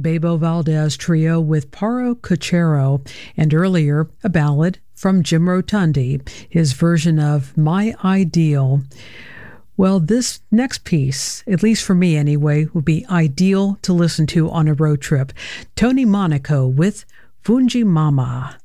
Bebo Valdez Trio with Paro Cochero, and earlier a ballad from Jim Rotundi, his version of My Ideal. Well, this next piece, at least for me anyway, would be ideal to listen to on a road trip. Tony Monaco with Fungi Mama.